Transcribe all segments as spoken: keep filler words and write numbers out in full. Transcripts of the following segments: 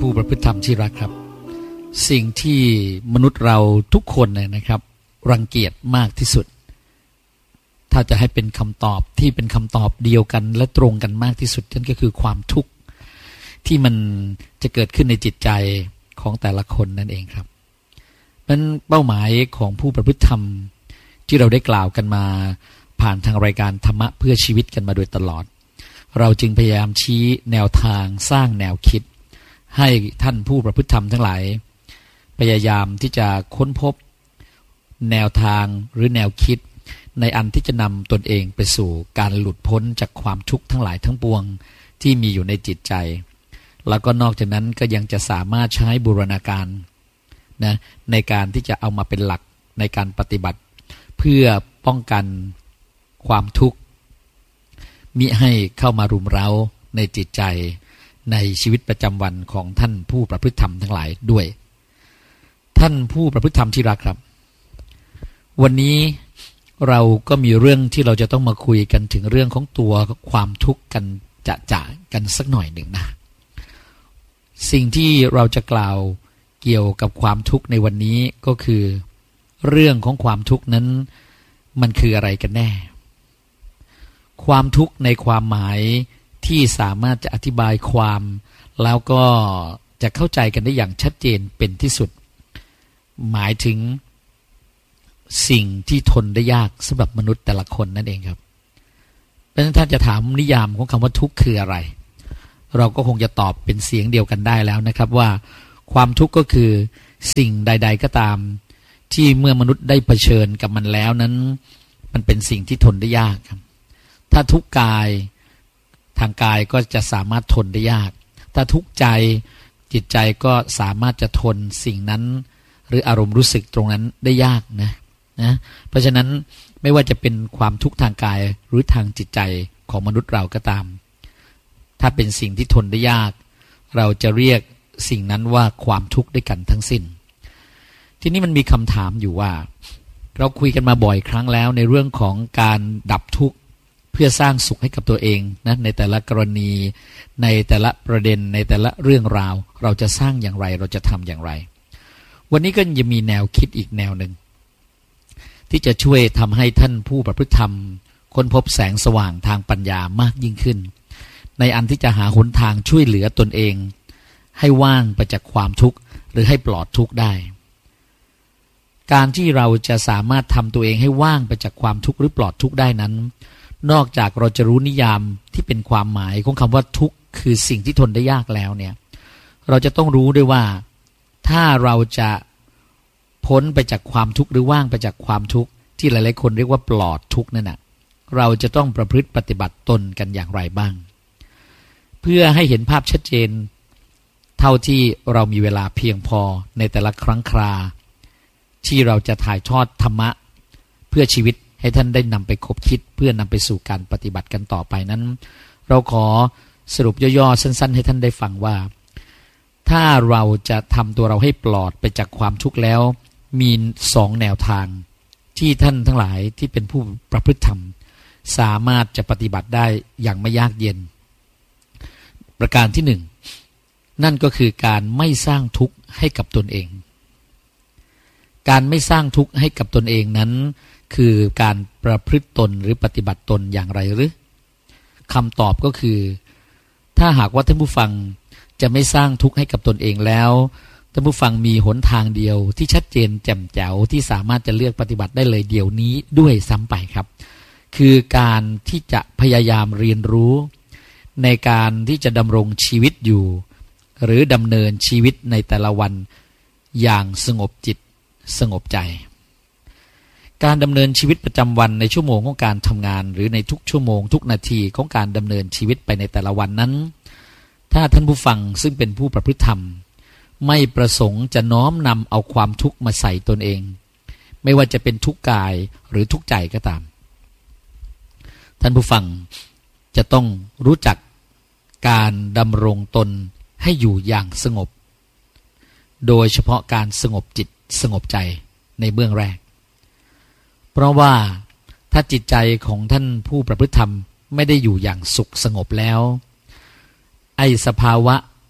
ผู้ประพฤติธรรมที่รักครับสิ่งที่มนุษย์เราทุกคนเนี่ยนะครับรังเกียจมากที่สุดถ้าจะให้เป็นคำตอบที่เป็นคำตอบเดียวกันและตรงกันมากที่สุดนั่นก็คือความทุกข์ที่มันจะเกิดขึ้นในจิตใจของแต่ละคนนั่นเองครับนั้นเป้าหมายของผู้ประพฤติธรรมที่เราได้กล่าวกันมาผ่านทางรายการธรรมะเพื่อชีวิตกันมาโดยตลอดเราจึงพยายามชี้แนวทางสร้างแนวคิดให้ท่านผู้ประพฤติธรรมทั้งหลายพยายามที่จะค้นพบแนวทางหรือแนวคิดในอันที่จะนำตนเองไปสู่การหลุดพ้นจากความทุกข์ทั้งหลายทั้งปวงที่มีอยู่ในจิตใจแล้วก็นอกจากนั้นก็ยังจะสามารถใช้บูรณาการนะในการที่จะเอามาเป็นหลักในการปฏิบัติเพื่อป้องกันความทุกข์มิให้เข้ามารุมเร้าในจิตใจในชีวิตประจำวันของท่านผู้ประพฤติธรรมทั้งหลายด้วยท่านผู้ประพฤติธรรมที่รักครับวันนี้เราก็มีเรื่องที่เราจะต้องมาคุยกันถึงเรื่องของตัวความทุกข์กันจะจะกันสักหน่อยหนึ่งนะสิ่งที่เราจะกล่าวเกี่ยวกับความทุกข์ในวันนี้ก็คือเรื่องของความทุกข์นั้นมันคืออะไรกันแน่ความทุกข์ในความหมายที่สามารถจะอธิบายความแล้วก็จะเข้าใจกันได้อย่างชัดเจนเป็นที่สุดหมายถึงสิ่งที่ทนได้ยากสำหรับมนุษย์แต่ละคนนั่นเองครับเพราะฉะนั้นถ้าจะถามนิยามของคำว่าทุกข์คืออะไรเราก็คงจะตอบเป็นเสียงเดียวกันได้แล้วนะครับว่าความทุกข์ก็คือสิ่งใดๆก็ตามที่เมื่อมนุษย์ได้เผชิญกับมันแล้วนั้นมันเป็นสิ่งที่ทนได้ยากครับถ้าทุกข์กายทางกายก็จะสามารถทนได้ยากถ้าทุกข์ใจจิตใจก็สามารถจะทนสิ่งนั้นหรืออารมณ์รู้สึกตรงนั้นได้ยากนะนะเพราะฉะนั้นไม่ว่าจะเป็นความทุกข์ทางกายหรือทางจิตใจของมนุษย์เราก็ตามถ้าเป็นสิ่งที่ทนได้ยากเราจะเรียกสิ่งนั้นว่าความทุกข์ด้วยกันทั้งสิ้นทีนี้มันมีคำถามอยู่ว่าเราคุยกันมาบ่อยครั้งแล้วในเรื่องของการดับทุกข์เพื่อสร้างสุขให้กับตัวเองนะในแต่ละกรณีในแต่ละประเด็นในแต่ละเรื่องราวเราจะสร้างอย่างไรเราจะทำอย่างไรวันนี้ก็จะมีแนวคิดอีกแนวหนึ่งที่จะช่วยทำให้ท่านผู้ประพฤติธรรมค้นพบแสงสว่างทางปัญญามากยิ่งขึ้นในอันที่จะหาหนทางช่วยเหลือตนเองให้ว่างไปจากความทุกข์หรือให้ปลอดทุกข์ได้การที่เราจะสามารถทำตัวเองให้ว่างไปจากความทุกข์หรือปลอดทุกข์ได้นั้นนอกจากเราจะรู้นิยามที่เป็นความหมายของคำว่าทุกข์คือสิ่งที่ทนได้ยากแล้วเนี่ยเราจะต้องรู้ด้วยว่าถ้าเราจะพ้นไปจากความทุกข์หรือว่างไปจากความทุกข์ที่หลายๆคนเรียกว่าปลอดทุกข์นั่นน่ะเราจะต้องประพฤติปฏิบัติตนกันอย่างไรบ้างเพื่อให้เห็นภาพชัดเจนเท่าที่เรามีเวลาเพียงพอในแต่ละครั้งคราที่เราจะถ่ายทอดธรรมะเพื่อชีวิตให้ท่านได้นำไปคบคิดเพื่อนำไปสู่การปฏิบัติกันต่อไปนั้นเราขอสรุปย่อๆสั้นๆให้ท่านได้ฟังว่าถ้าเราจะทำตัวเราให้ปลอดไปจากความทุกข์แล้วมีสองแนวทางที่ท่านทั้งหลายที่เป็นผู้ประพฤติธรรมสามารถจะปฏิบัติได้อย่างไม่ยากเย็นประการที่หนึ่งนั่นก็คือการไม่สร้างทุกข์ให้กับตนเองการไม่สร้างทุกข์ให้กับตนเองนั้นคือการประพฤติตนหรือปฏิบัติตนอย่างไรหรือคำตอบก็คือถ้าหากว่าท่านผู้ฟังจะไม่สร้างทุกข์ให้กับตนเองแล้วท่านผู้ฟังมีหนทางเดียวที่ชัดเจนแจ่มแจ๋วที่สามารถจะเลือกปฏิบัติได้เลยเดี๋ยวนี้ด้วยซ้ำไปครับคือการที่จะพยายามเรียนรู้ในการที่จะดำรงชีวิตอยู่หรือดำเนินชีวิตในแต่ละวันอย่างสงบจิตสงบใจการดำเนินชีวิตประจำวันในชั่วโมงของการทำงานหรือในทุกชั่วโมงทุกนาทีของการดำเนินชีวิตไปในแต่ละวันนั้นถ้าท่านผู้ฟังซึ่งเป็นผู้ประพฤติธรรมไม่ประสงค์จะน้อมนำเอาความทุกข์มาใส่ตนเองไม่ว่าจะเป็นทุกข์กายหรือทุกข์ใจก็ตามท่านผู้ฟังจะต้องรู้จักการดำรงตนให้อยู่อย่างสงบโดยเฉพาะการสงบจิตสงบใจในเบื้องแรกเพราะว่าถ้าจิตใจของท่านผู้ประพฤติธรรมไม่ได้อยู่อย่างสุขสงบแล้วไอ้สภาวะท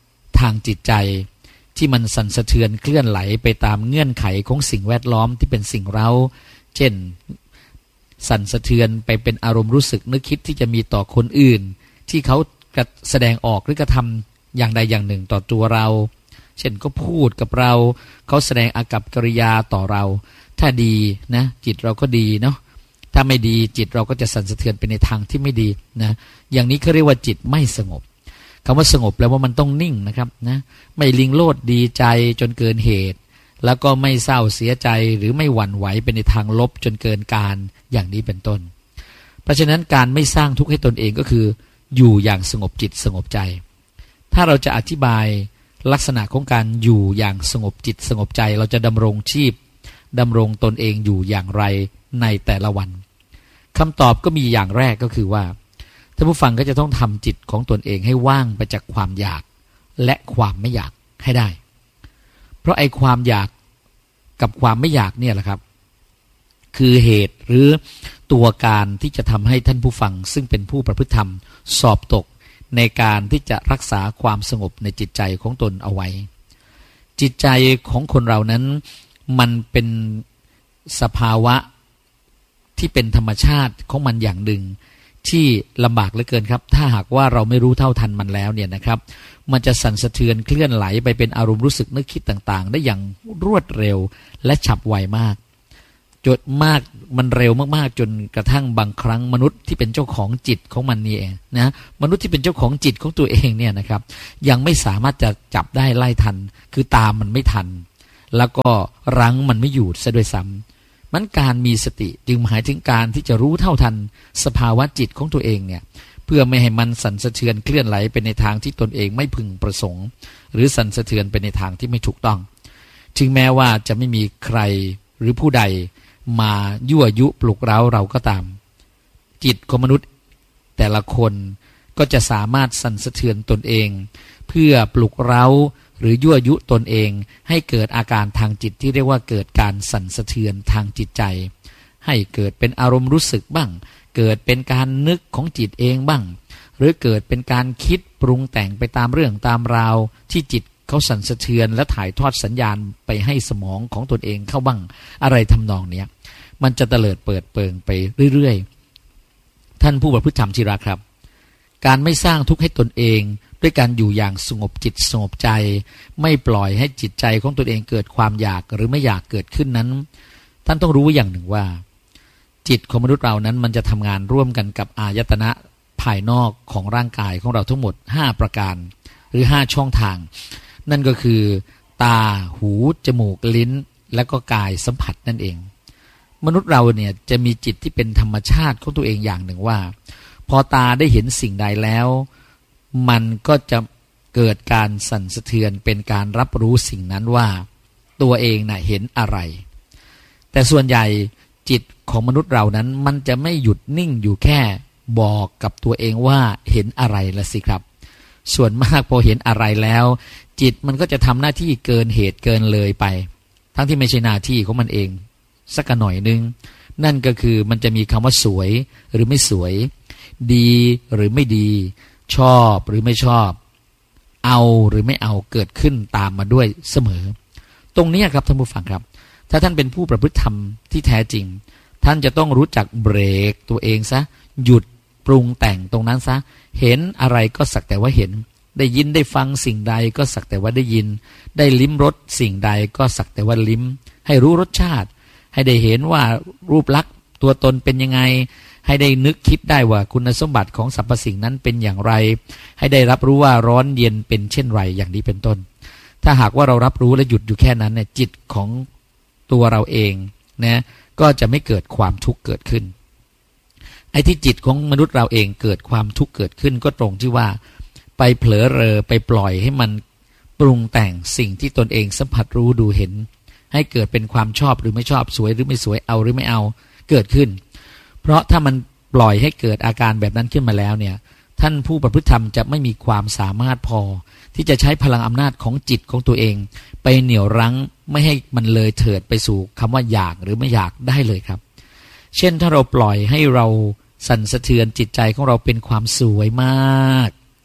างจิตใจที่มันสั่นสะเทือนเคลื่อนไหลไปตามเงื่อนไขของสิ่งแวดล้อมที่เป็นสิ่งเร้าเช่นสั่นสะเทือนไปเป็นอารมณ์รู้สึกนึกคิดที่จะมีต่อคนอื่นที่เขาแสดงออกหรือกระทำอย่างใดอย่างหนึ่งต่อตัวเราเช่นก็พูดกับเราเขาแสดงอากัปกิริยาต่อเราถ้าดีนะจิตเราก็ดีเนาะถ้าไม่ดีจิตเราก็จะสั่นสะเทือนไปในทางที่ไม่ดีนะอย่างนี้เขาเรียกว่าจิตไม่สงบคำว่าสงบแปลว่ามันต้องนิ่งนะครับนะไม่ลิงโลดดีใจจนเกินเหตุแล้วก็ไม่เศร้าเสียใจหรือไม่หวั่นไหวไปในทางลบจนเกินการอย่างนี้เป็นต้นเพราะฉะนั้นการไม่สร้างทุกข์ให้ตนเองก็คืออยู่อย่างสงบจิตสงบใจถ้าเราจะอธิบายลักษณะของการอยู่อย่างสงบจิตสงบใจเราจะดำรงชีพดำรงตนเองอยู่อย่างไรในแต่ละวันคำตอบก็มีอย่างแรกก็คือว่าท่านผู้ฟังก็จะต้องทำจิตของตนเองให้ว่างไปจากความอยากและความไม่อยากให้ได้เพราะไอ้ความอยากกับความไม่อยากเนี่ยแหละครับคือเหตุหรือตัวการที่จะทำให้ท่านผู้ฟังซึ่งเป็นผู้ประพฤติธรรมสอบตกในการที่จะรักษาความสงบในจิตใจของตนเอาไว้จิตใจของคนเรานั้นมันเป็นสภาวะที่เป็นธรรมชาติของมันอย่างหนึ่งที่ลำบากเหลือเกินครับถ้าหากว่าเราไม่รู้เท่าทันมันแล้วเนี่ยนะครับมันจะสั่นสะเทือนเคลื่อนไหลไปเป็นอารมณ์รู้สึกนึกคิดต่างๆได้อย่างรวดเร็วและฉับไวมากจนมากมันเร็วมากๆจนกระทั่งบางครั้งมนุษย์ที่เป็นเจ้าของจิตของมันนี่เองนะมนุษย์ที่เป็นเจ้าของจิตของตัวเองเนี่ยนะครับยังไม่สามารถจะจับได้ไล่ทันคือตามมันไม่ทันแล้วก็รั้งมันไม่อยู่ซะด้วยซ้ำมันการมีสติจึงหมายถึงการที่จะรู้เท่าทันสภาวะจิตของตัวเองเนี่ยเพื่อไม่ให้มันสั่นสะเทือนเคลื่อนไหลไปในทางที่ตนเองไม่พึงประสงค์หรือสั่นสะเทือนไปในทางที่ไม่ถูกต้องถึงแม้ว่าจะไม่มีใครหรือผู้ใดมายั่วยุปลุกเร้าเราก็ตามจิตของมนุษย์แต่ละคนก็จะสามารถสั่นสะเทือนตนเองเพื่อปลุกเร้าหรือยั่วยุตนเองให้เกิดอาการทางจิตที่เรียกว่าเกิดการสั่นสะเทือนทางจิตใจให้เกิดเป็นอารมณ์รู้สึกบ้างเกิดเป็นการนึกของจิตเองบ้างหรือเกิดเป็นการคิดปรุงแต่งไปตามเรื่องตามราวที่จิตเขาสั่นสะเทือนและถ่ายทอดสัญญาณไปให้สมองของตนเองเข้าบ้างอะไรทำนองเนี้ยมันจะเตลิดเปิดเปิงไปเรื่อยๆท่านผู้ประพฤติธรรมที่รักครับการไม่สร้างทุกข์ให้ตนเองด้วยการอยู่อย่างสงบจิตสงบใจไม่ปล่อยให้จิตใจของตนเองเกิดความอยากหรือไม่อยากเกิดขึ้นนั้นท่านต้องรู้อย่างหนึ่งว่าจิตของมนุษย์เรานั้นมันจะทำงานร่วมกันกับอายตนะภายนอกของร่างกายของเราทั้งหมดห้าประการหรือห้าช่องทางนั่นก็คือตาหูจมูกลิ้นและก็กายสัมผัสนั่นเองมนุษย์เราเนี่ยจะมีจิตที่เป็นธรรมชาติของตัวเองอย่างหนึ่งว่าพอตาได้เห็นสิ่งใดแล้วมันก็จะเกิดการสั่นสะเทือนเป็นการรับรู้สิ่งนั้นว่าตัวเองน่ะเห็นอะไรแต่ส่วนใหญ่จิตของมนุษย์เรานั้นมันจะไม่หยุดนิ่งอยู่แค่บอกกับตัวเองว่าเห็นอะไรละสิครับส่วนมากพอเห็นอะไรแล้วจิตมันก็จะทำหน้าที่เกินเหตุเกินเลยไปทั้งที่ไม่ใช่หน้าที่ของมันเองสักหน่อยนึงนั่นก็คือมันจะมีคำว่าสวยหรือไม่สวยดีหรือไม่ดีชอบหรือไม่ชอบเอาหรือไม่เอาเกิดขึ้นตามมาด้วยเสมอตรงนี้ครับท่านผู้ฟังครับถ้าท่านเป็นผู้ประพฤติธรรมที่แท้จริงท่านจะต้องรู้จักเบรกตัวเองซะหยุดปรุงแต่งตรงนั้นซะเห็นอะไรก็สักแต่ว่าเห็นได้ยินได้ฟังสิ่งใดก็สักแต่ว่าได้ยินได้ลิ้มรสสิ่งใดก็สักแต่ว่าลิ้มให้รู้รสชาติให้ได้เห็นว่ารูปลักษณ์ตัวตนเป็นยังไงให้ได้นึกคิดได้ว่าคุณสมบัติของสรรพสิ่งนั้นเป็นอย่างไรให้ได้รับรู้ว่าร้อนเย็นเป็นเช่นไรอย่างนี้เป็นต้นถ้าหากว่าเรารับรู้และหยุดอยู่แค่นั้นเนี่ยจิตของตัวเราเองนะก็จะไม่เกิดความทุกข์เกิดขึ้นไอ้ที่จิตของมนุษย์เราเองเกิดความทุกข์เกิดขึ้นก็ตรงที่ว่าไปเผลอเรอไปปล่อยให้มันปรุงแต่งสิ่งที่ตนเองสัมผัสรู้ดูเห็นให้เกิดเป็นความชอบหรือไม่ชอบสวยหรือไม่สวยเอาหรือไม่เอาเกิดขึ้นเพราะถ้ามันปล่อยให้เกิดอาการแบบนั้นขึ้นมาแล้วเนี่ยท่านผู้ประพฤติธรรมจะไม่มีความสามารถพอที่จะใช้พลังอำนาจของจิตของตัวเองไปเหนี่ยวรั้งไม่ให้มันเลยเถิดไปสู่คำว่าอยากหรือไม่อยากได้เลยครับเช่นถ้าเราปล่อยให้เราสั่นสะเทือนจิตใจของเราเป็นความสวยมาก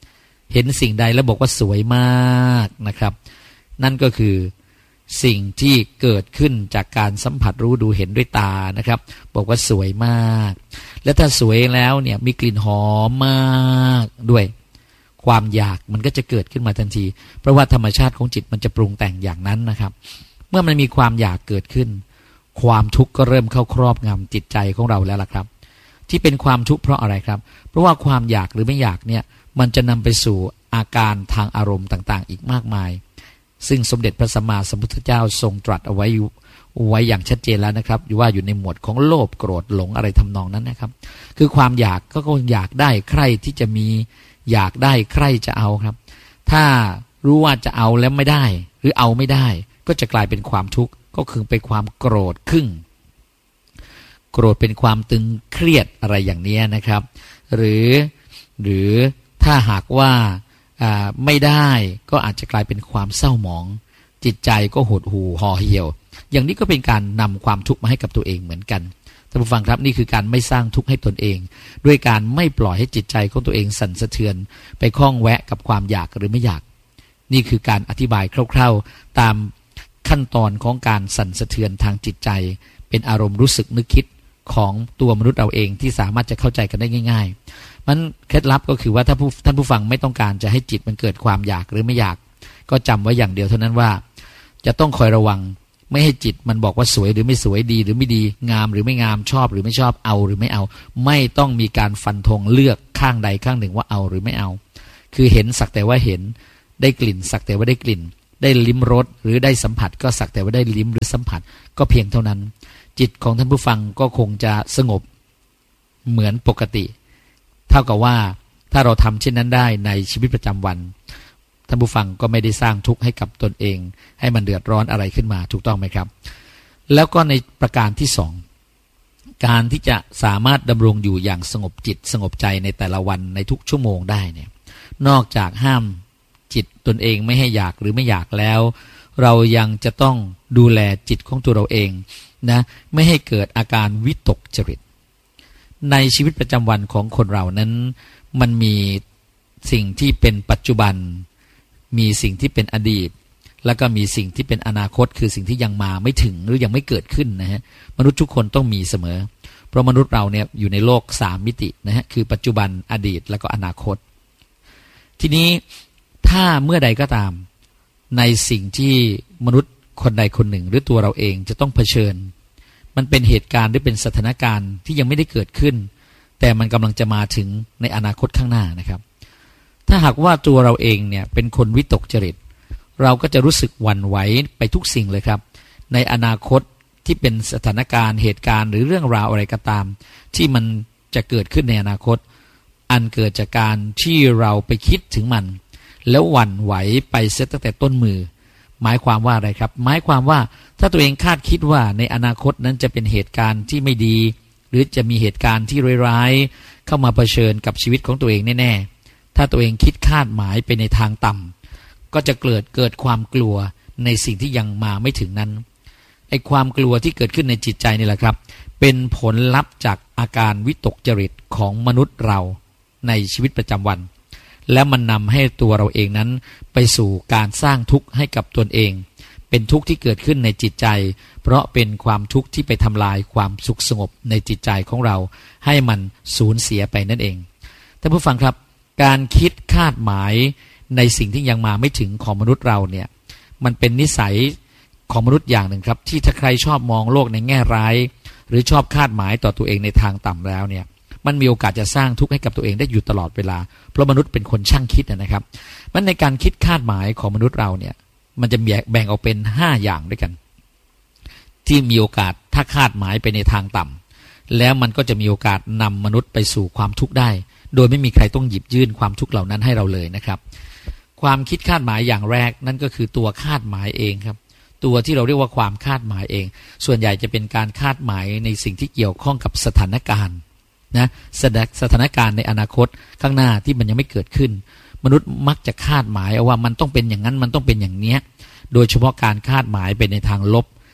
เห็นสิ่งใดแล้วบอกว่าสวยมากนะครับนั่นก็คือสิ่งที่เกิดขึ้นจากการสัมผัสรู้ดูเห็นด้วยตานะครับบอกว่าสวยมากและถ้าสวยแล้วเนี่ยมีกลิ่นหอมมากด้วยความอยากมันก็จะเกิดขึ้นมาทันทีเพราะว่าธรรมชาติของจิตมันจะปรุงแต่งอย่างนั้นนะครับเมื่อมันมีความอยากเกิดขึ้นความทุกข์ก็เริ่มเข้าครอบงำจิตใจของเราแล้วล่ะครับที่เป็นความทุกข์เพราะอะไรครับเพราะว่าความอยากหรือไม่อยากเนี่ยมันจะนำไปสู่อาการทางอารมณ์ต่างๆอีกมากมายซึ่งสมเด็จพระสัมมาสัมพุทธเจ้าทรงตรัสเอาไว้ไว้อย่างชัดเจนแล้วนะครับอยู่ว่าอยู่ในหมวดของโลภโกรธหลงอะไรทำนองนั้นนะครับคือความอยากก็คงอยากได้ใครที่จะมีอยากได้ใครจะเอาครับถ้ารู้ว่าจะเอาแล้วไม่ได้หรือเอาไม่ได้ก็จะกลายเป็นความทุกข์ก็คือเป็นความโกรธขึ้นโกรธเป็นความตึงเครียดอะไรอย่างนี้นะครับหรือหรือถ้าหากว่าไม่ได้ก็อาจจะกลายเป็นความเศร้าหมองจิตใจก็หดหู่ห่อเหี่ยวอย่างนี้ก็เป็นการนำความทุกข์มาให้กับตัวเองเหมือนกันท่านผู้ฟังครับนี่คือการไม่สร้างทุกข์ให้ตนเองด้วยการไม่ปล่อยให้จิตใจของตัวเองสั่นสะเทือนไปคล้องแวะกับความอยากหรือไม่อยากนี่คือการอธิบายคร่าวๆตามขั้นตอนของการสั่นสะเทือนทางจิตใจเป็นอารมณ์รู้สึกนึกคิดของตัวมนุษย์เราเองที่สามารถจะเข้าใจกันได้ง่ายๆมันเคล็ดลับก็คือว่าถ้าผู้ท่านผู้ฟังไม่ต้องการจะให้จิตมันเกิดความอยากหรือไม่อยากก็จำไว้อย่างเดียวเท่านั้นว่าจะต้องคอยระวังไม่ให้จิตมันบอกว่าสวยหรือไม่สวยดีหรือไม่ดีงามหรือไม่งามชอบหรือไม่ชอบเอาหรือไม่เอาไม่ต้องมีการฟันธงเลือกข้างใดข้างหนึ่งว่าเอาหรือไม่เอาคือเห็นสักแต่ว่าเห็นได้กลิ่นสักแต่ว่าได้กลิ่นได้ลิ้มรสหรือได้สัมผัสก็สักแต่ว่าได้ลิ้มหรือสัมผัสก็เพียงเท่านั้นจิตของท่านผู้ฟังก็คงจะสงบเหมือนปกติเท่ากับว่าถ้าเราทำเช่นนั้นได้ในชีวิตประจำวันท่านผู้ฟังก็ไม่ได้สร้างทุกข์ให้กับตนเองให้มันเดือดร้อนอะไรขึ้นมาถูกต้องไหมครับแล้วก็ในประการที่สองการที่จะสามารถดำรงอยู่อย่างสงบจิตสงบใจในแต่ละวันในทุกชั่วโมงได้เนี่ยนอกจากห้ามจิตตนเองไม่ให้อยากหรือไม่อยากแล้วเรายังจะต้องดูแลจิตของตัวเราเองนะไม่ให้เกิดอาการวิตกจริตในชีวิตประจำวันของคนเรานั้นมันมีสิ่งที่เป็นปัจจุบันมีสิ่งที่เป็นอดีตแล้วก็มีสิ่งที่เป็นอนาคตคือสิ่งที่ยังมาไม่ถึงหรือยังไม่เกิดขึ้นนะฮะมนุษย์ทุกคนต้องมีเสมอเพราะมนุษย์เราเนี่ยอยู่ในโลกสามมิตินะฮะคือปัจจุบันอดีตแล้วก็อนาคตทีนี้ถ้าเมื่อใดก็ตามในสิ่งที่มนุษย์คนใดคนหนึ่งหรือตัวเราเองจะต้องเผชิญมันเป็นเหตุการณ์หรือเป็นสถานการณ์ที่ยังไม่ได้เกิดขึ้นแต่มันกำลังจะมาถึงในอนาคตข้างหน้านะครับถ้าหากว่าตัวเราเองเนี่ยเป็นคนวิตกจริตเราก็จะรู้สึกหวั่นไหวไปทุกสิ่งเลยครับในอนาคตที่เป็นสถานการณ์เหตุการณ์หรือเรื่องราวอะไรก็ตามที่มันจะเกิดขึ้นในอนาคตอันเกิดจากการที่เราไปคิดถึงมันแล้วหวั่นไหวไปเสียตั้งแต่ต้นมือหมายความว่าอะไรครับหมายความว่าถ้าตัวเองคาดคิดว่าในอนาคตนั้นจะเป็นเหตุการณ์ที่ไม่ดีหรือจะมีเหตุการณ์ที่ร้ายๆเข้ามาเผชิญกับชีวิตของตัวเองแน่ๆถ้าตัวเองคิดคาดหมายไปในทางต่ำก็จะเกิดเกิดความกลัวในสิ่งที่ยังมาไม่ถึงนั้นไอ้ความกลัวที่เกิดขึ้นในจิตใจนี่แหละครับเป็นผลลัพธ์จากอาการวิตกจริตของมนุษย์เราในชีวิตประจำวันและมันนำให้ตัวเราเองนั้นไปสู่การสร้างทุกข์ให้กับตนเองเป็นทุกข์ที่เกิดขึ้นในจิตใจเพราะเป็นความทุกข์ที่ไปทำลายความสุขสงบในจิตใจของเราให้มันสูญเสียไปนั่นเองท่านผู้ฟังครับการคิดคาดหมายในสิ่งที่ยังมาไม่ถึงของมนุษย์เราเนี่ยมันเป็นนิสัยของมนุษย์อย่างหนึ่งครับที่ถ้าใครชอบมองโลกในแง่ร้ายหรือชอบคาดหมายต่อตัวเองในทางต่ำแล้วเนี่ยมันมีโอกาสจะสร้างทุกข์ให้กับตัวเองได้อยู่ตลอดเวลาเพราะมนุษย์เป็นคนช่างคิดนะครับมันในการคิดคาดหมายของมนุษย์เราเนี่ยมันจะแบ่งออกเป็นห้าอย่างด้วยกันที่มีโอกาสถ้าคาดหมายไปในทางต่ำแล้วมันก็จะมีโอกาสนำมนุษย์ไปสู่ความทุกข์ได้โดยไม่มีใครต้องหยิบยื่นความทุกข์เหล่านั้นให้เราเลยนะครับความคิดคาดหมายอย่างแรกนั่นก็คือตัวคาดหมายเองครับตัวที่เราเรียกว่าความคาดหมายเองส่วนใหญ่จะเป็นการคาดหมายในสิ่งที่เกี่ยวข้องกับสถานการณ์นะสถานการณ์ในอนาคตข้างหน้าที่มันยังไม่เกิดขึ้นมนุษย์มักจะคาดหมายเอาว่ามันต้องเป็นอย่างนั้นมันต้องเป็นอย่างเนี้ยโดยเฉพาะการคาดหมายไปในทางลบ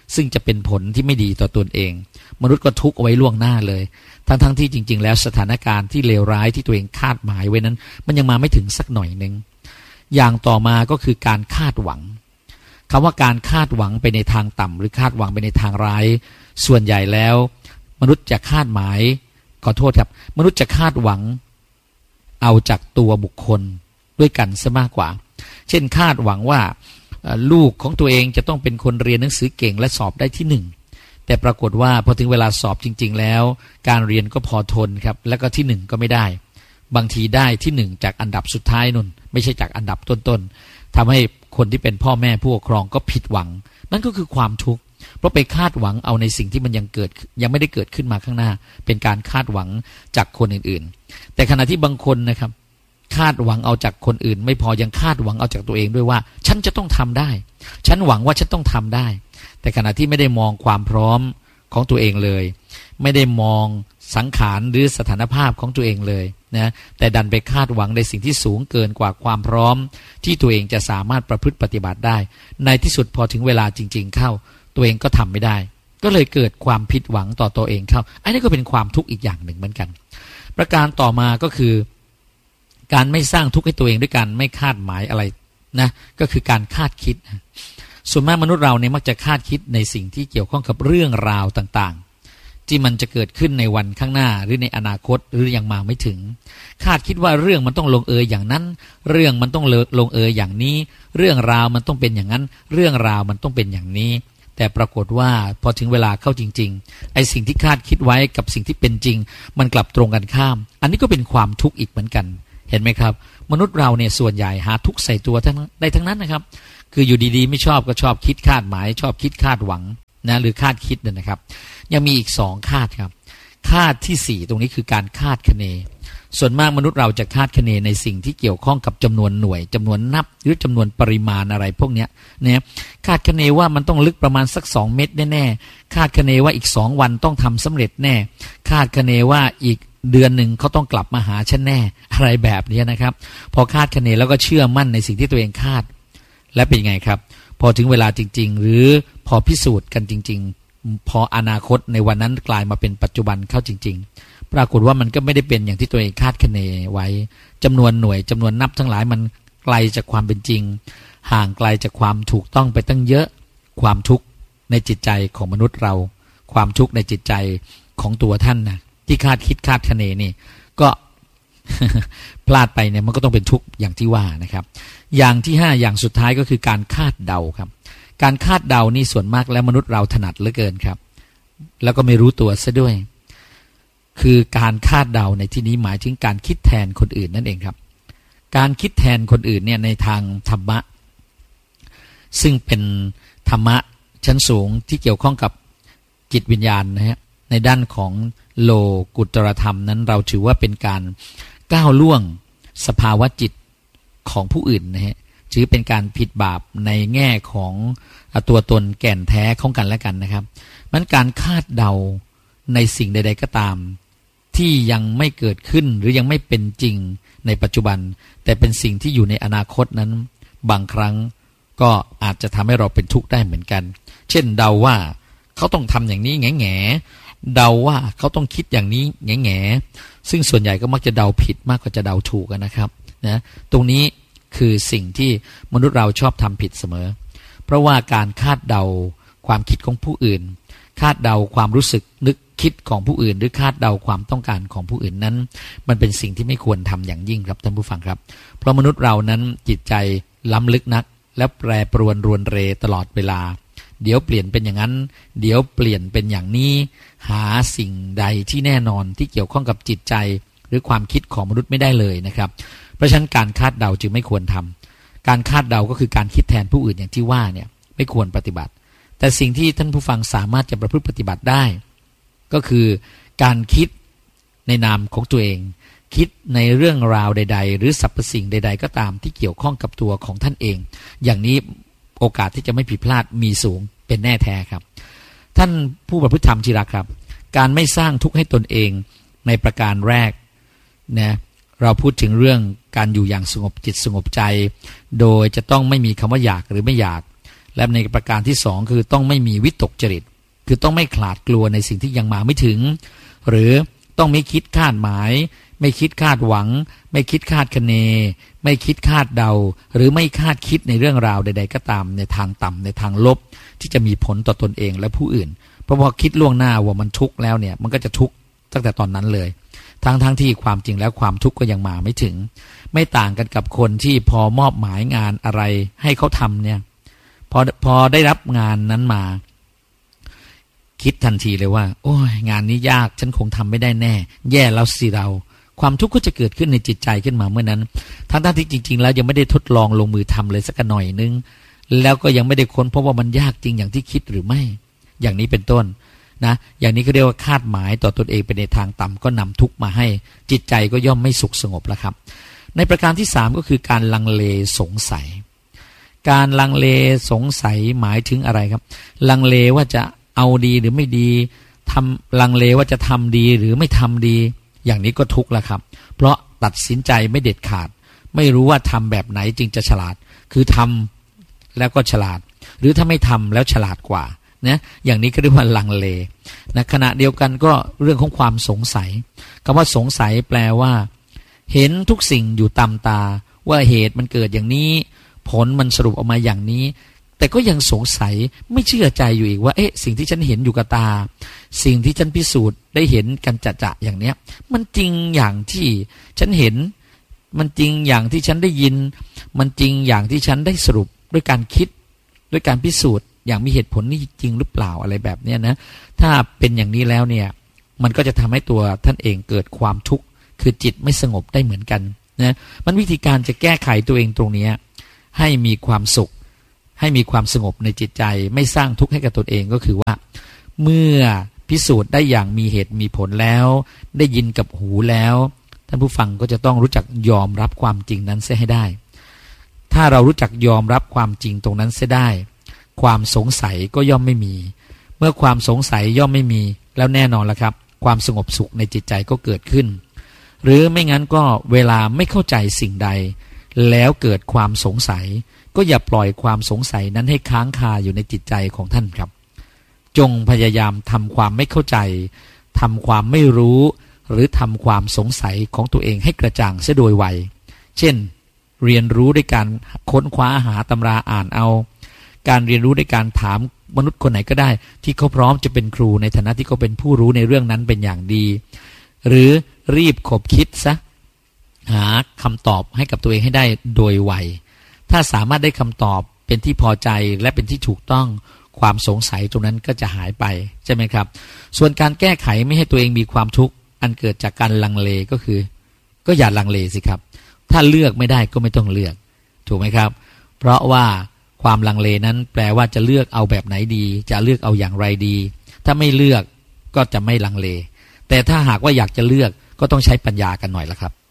ซึ่งจะเป็นผลที่ไม่ดีต่อตนเองมนุษย์ก็ทุกข์เอาไว้ล่วงหน้าเลยทั้งๆ ท, ที่จริงๆแล้วสถานการณ์ที่เลวร้ายที่ตัวเองคาดหมายไว้นั้นมันยังมาไม่ถึงสักหน่อยนึงอย่างต่อมาก็คือการคาดหวังคำว่าการคาดหวังไปในทางต่ำหรือคาดหวังไปในทางร้ายส่วนใหญ่แล้วมนุษย์จะคาดหมายขอโทษครับมนุษย์จะคาดหวังเอาจากตัวบุคคลด้วยกันซะมากกว่าเช่นคาดหวังว่าลูกของตัวเองจะต้องเป็นคนเรียนหนังสือเก่งและสอบได้ที่หนึ่งแต่ปรากฏว่าพอถึงเวลาสอบจริงๆแล้วการเรียนก็พอทนครับแล้วก็ที่หนึ่งก็ไม่ได้บางทีได้ที่หนึ่งจากอันดับสุดท้ายนุ่นไม่ใช่จากอันดับต้นๆทำให้คนที่เป็นพ่อแม่ผู้ปกครองก็ผิดหวังนั่นก็คือความทุกข์เพราะไปคาดหวังเอาในสิ่งที่มันยังเกิดยังไม่ได้เกิดขึ้นมาข้างหน้าเป็นการคาดหวังจากคนอื่นๆแต่ขณะที่บางคนนะครับคาดหวังเอาจากคนอื่นไม่พอยังคาดหวังเอาจากตัวเองด้วยว่าฉันจะต้องทำได้ฉันหวังว่าฉันต้องทำได้แต่ขณะที่ไม่ได้มองความพร้อมของตัวเองเลยไม่ได้มองสังขารหรือสถานภาพของตัวเองเลยนะแต่ดันไปคาดหวังในสิ่งที่สูงเกินกว่าความพร้อมที่ตัวเองจะสามารถประพฤติปฏิบัติได้ในที่สุดพอถึงเวลาจริงๆเข้าตัวเองก็ทำไม่ได้ก็เลยเกิดความผิดหวังต่อตัวเองเข้าอันนี้ก็เป็นความทุกข์อีกอย่างหนึ่งเหมือนกันประการต่อมาก็คือการไม่สร้างทุกข์ให้ตัวเองด้วยการไม่คาดหมายอะไรนะก็คือการคาดคิดส่วนมากมนุษย์เราเนี่ยมักจะคาดคิดในสิ่งที่เกี่ยวข้องกับเรื่องราวต่างๆที่มันจะเกิดขึ้นในวันข้างหน้าหรือในอนาคตหรือยังมาไม่ถึงคาดคิดว่าเรื่องมันต้องลงเอยอย่างนั้นเรื่องมันต้องลงเอยอย่างนี้เรื่องราวมันต้องเป็นอย่างนั้นเรื่องราวมันต้องเป็นอย่างนี้แต่ปรากฏว่าพอถึงเวลาเข้าจริงๆไอ้สิ่งที่คาดคิดไว้กับสิ่งที่เป็นจริงมันกลับตรงกันข้ามอันนี้ก็เป็นความทุกข์อีกเหมือนกันเห็นไหมครับมนุษย์เราเนี่ยส่วนใหญ่หาทุกข์ใส่ตัวทั้งได้ทั้งนั้นนะครับคืออยู่ดีๆไม่ชอบก็ชอบคิดคาดหมายชอบคิดคาดหวังนะหรือคาดคิดเนี่ยนะครับยังมีอีกสองคาดครับคาดที่สี่ตรงนี้คือการคาดคะเนส่วนมากมนุษย์เราจะคาดคะเนในสิ่งที่เกี่ยวข้องกับจำนวนหน่วยจำนวนนับหรือจำนวนปริมาณอะไรพวกเนี้ยเนี่ยคาดคะเนว่ามันต้องลึกประมาณสักสองเมตรแน่ๆคาดคะเนว่าอีกสองวันต้องทำสำเร็จแน่คาดคะเนว่าอีกเดือนหนึ่งเขาต้องกลับมาหาฉันแน่อะไรแบบนี้นะครับพอคาดคะเนแล้วก็เชื่อมั่นในสิ่งที่ตัวเองคาดและเป็นไงครับพอถึงเวลาจริงๆหรือพอพิสูจน์กันจริงๆพออนาคตในวันนั้นกลายมาเป็นปัจจุบันเข้าจริงๆปรากฏว่ามันก็ไม่ได้เป็นอย่างที่ตัวเองคาดคะเนไว้จำนวนหน่วยจำนวนนับทั้งหลายมันไกลจากความเป็นจริงห่างไกลจากความถูกต้องไปตั้งเยอะความทุกข์ในจิตใจของมนุษย์เราความทุกข์ในจิตใจของตัวท่านนะที่คาดคิดคาดคะเนนี่ก็ พลาดไปเนี่ยมันก็ต้องเป็นทุกข์อย่างที่ว่านะครับอย่างที่ห้าอย่างสุดท้ายก็คือการคาดเดาครับการคาดเดานี่ส่วนมากแล้วมนุษย์เราถนัดเหลือเกินครับแล้วก็ไม่รู้ตัวซะด้วยคือการคาดเดาในที่นี้หมายถึงการคิดแทนคนอื่นนั่นเองครับการคิดแทนคนอื่นเนี่ยในทางธรรมะซึ่งเป็นธรรมะชั้นสูงที่เกี่ยวข้องกับจิตวิญญาณนะฮะในด้านของโลกุตตรธรรมนั้นเราถือว่าเป็นการก้าวล่วงสภาวะจิตของผู้อื่นนะฮะถือเป็นการผิดบาปในแง่ของตัวตนแก่นแท้ของกันและกันนะครับมันการคาดเดาในสิ่งใดๆก็ตามที่ยังไม่เกิดขึ้นหรือยังไม่เป็นจริงในปัจจุบันแต่เป็นสิ่งที่อยู่ในอนาคตนั้นบางครั้งก็อาจจะทำให้เราเป็นทุกข์ได้เหมือนกันเช่นเดาว่าเขาต้องทำอย่างนี้แง่แง่เดาว่าเขาต้องคิดอย่างนี้แง่แง่ซึ่งส่วนใหญ่ก็มักจะเดาผิดมากกว่าจะเดาถูกนะครับนะตรงนี้คือสิ่งที่มนุษย์เราชอบทำผิดเสมอเพราะว่าการคาดเดาความคิดของผู้อื่นคาดเดาความรู้สึกนึกคิดของผู้อื่นหรือคาดเดาความต้องการของผู้อื่นนั้นมันเป็นสิ่งที่ไม่ควรทำอย่างยิ่งครับท่านผู้ฟังครับเพราะมนุษย์เรานั้นจิตใจล้ำลึกนักและแปรปรวนรวนเรตลอดเวลาเดี๋ยวเปลี่ยนเป็นอย่างนั้นเดี๋ยวเปลี่ยนเป็นอย่างนี้หาสิ่งใดที่แน่นอนที่เกี่ยวข้องกับจิตใจหรือความคิดของมนุษย์ไม่ได้เลยนะครับเพราะฉะนั้นการคาดเดาจึงไม่ควรทำการคาดเดาก็คือการคิดแทนผู้อื่นอย่างที่ว่าเนี่ยไม่ควรปฏิบัติแต่สิ่งที่ท่านผู้ฟังสามารถจะประพฤติปฏิบัติได้ก็คือการคิดในนามของตัวเองคิดในเรื่องราวใดๆหรือสรรพสิ่งใดๆก็ตามที่เกี่ยวข้องกับตัวของท่านเองอย่างนี้โอกาสที่จะไม่ผิดพลาดมีสูงเป็นแน่แท้ครับท่านผู้ประพฤติธรรมที่รักครับการไม่สร้างทุกข์ให้ตนเองในประการแรกนะเราพูดถึงเรื่องการอยู่อย่างสงบจิตสงบใจโดยจะต้องไม่มีคำว่าอยากหรือไม่อยากและในประการที่สองคือต้องไม่มีวิตกจริตคือต้องไม่ขลาดกลัวในสิ่งที่ยังมาไม่ถึงหรือต้องไม่คิดคาดหมายไม่คิดคาดหวังไม่คิดคาดคะเนไม่คิดคาดเดาหรือไม่คาดคิดในเรื่องราวใดๆก็ตามในทางต่ำในทางลบที่จะมีผลต่อตนเองและผู้อื่นเพราะพอคิดล่วงหน้าว่ามันทุกข์แล้วเนี่ยมันก็จะทุกข์ตั้งแต่ตอนนั้นเลยทั้งทั้งที่ความจริงแล้วความทุกข์ก็ยังมาไม่ถึงไม่ต่างกันกับคนที่พอมอบหมายงานอะไรให้เขาทำเนี่ยพอพอได้รับงานนั้นมาคิดทันทีเลยว่าโอ้ยงานนี้ยากฉันคงทำไม่ได้แน่แย่แล้วสิเราความทุกข์ก็จะเกิดขึ้นในจิตใจขึ้นมาเมื่อนั้นทั้งทั้งที่จริงๆแล้วยังไม่ได้ทดลองลงมือทำเลยสักหน่อยนึงแล้วก็ยังไม่ได้ค้นพบว่ามันยากจริงอย่างที่คิดหรือไม่อย่างนี้เป็นต้นนะอย่างนี้ก็เรียกว่าคาดหมายต่อตนเองไปในทางต่ำก็นำทุกข์มาให้จิตใจก็ย่อมไม่สุขสงบแล้วครับในประการที่สามก็คือการลังเลสงสัยการลังเลสงสัยหมายถึงอะไรครับลังเลว่าจะเอาดีหรือไม่ดีทำลังเลว่าจะทำดีหรือไม่ทำดีอย่างนี้ก็ทุกข์แล้วครับเพราะตัดสินใจไม่เด็ดขาดไม่รู้ว่าทำแบบไหนจึงจะฉลาดคือทำแล้วก็ฉลาดหรือถ้าไม่ทำแล้วฉลาดกว่านะอย่างนี้ก็เรียกว่าลังเลนะขณะเดียวกันก็เรื่องของความสงสัยคำว่าสงสัยแปลว่าเห็นทุกสิ่งอยู่ตามตาว่าเหตุมันเกิดอย่างนี้ผลมันสรุปออกมาอย่างนี้แต่ก็ยังสงสัยไม่เชื่อใจอยู่อีกว่าเอ๊ะสิ่งที่ฉันเห็นอยู่กับตาสิ่งที่ฉันพิสูจน์ได้เห็นกันจะๆอย่างเนี้ยมันจริงอย่างที่ฉันเห็นมันจริงอย่างที่ฉันได้ยินมันจริงอย่างที่ฉันได้สรุปด้วยการคิดด้วยการพิสูจน์อย่างมีเหตุผลนี่จริงหรือเปล่าอะไรแบบเนี้ยนะถ้าเป็นอย่างนี้แล้วเนี่ยมันก็จะทำให้ตัวท่านเองเกิดความทุกข์คือจิตไม่สงบได้เหมือนกันนะมันวิธีการจะแก้ไขตัวเองตรงนี้ให้มีความสุขให้มีความสงบในจิตใจไม่สร้างทุกข์ให้กับตนเองก็คือว่าเมื่อพิสูจน์ได้อย่างมีเหตุมีผลแล้วได้ยินกับหูแล้วท่านผู้ฟังก็จะต้องรู้จักยอมรับความจริงนั้นเสียให้ได้ถ้าเรารู้จักยอมรับความจริงตรงนั้นเสียได้ความสงสัยก็ย่อมไม่มีเมื่อความสงสัยย่อมไม่มีแล้วแน่นอนแล้วครับความสงบสุขในจิตใจก็เกิดขึ้นหรือไม่งั้นก็เวลาไม่เข้าใจสิ่งใดแล้วเกิดความสงสัยก็อย่าปล่อยความสงสัยนั้นให้ค้างคาอยู่ในจิตใจของท่านครับจงพยายามทำความไม่เข้าใจทำความไม่รู้หรือทำความสงสัยของตัวเองให้กระจ่างเสียโดยไวเช่นเรียนรู้ด้วยการค้นคว้าหาตำราอ่านเอาการเรียนรู้ด้วยการถามมนุษย์คนไหนก็ได้ที่เขาพร้อมจะเป็นครูในฐานะที่เขาเป็นผู้รู้ในเรื่องนั้นเป็นอย่างดีหรือรีบขบคิดซะหาคำตอบให้กับตัวเองให้ได้โดยไวถ้าสามารถได้คำตอบเป็นที่พอใจและเป็นที่ถูกต้องความสงสัยตรงนั้นก็จะหายไปใช่ไหมครับส่วนการแก้ไขไม่ให้ตัวเองมีความทุกข์อันเกิดจากการลังเลก็คือก็อย่าลังเลสิครับถ้าเลือกไม่ได้ก็ไม่ต้องเลือกถูกไหมครับเพราะว่าความลังเลนั้นแปลว่าจะเลือกเอาแบบไหนดีจะเลือกเอาอย่างไรดีถ้าไม่เลือกก็จะไม่ลังเลแต่ถ้าหากว่าอยากจะเลือกก็ต้องใช้ปัญญากันหน่อยละครับ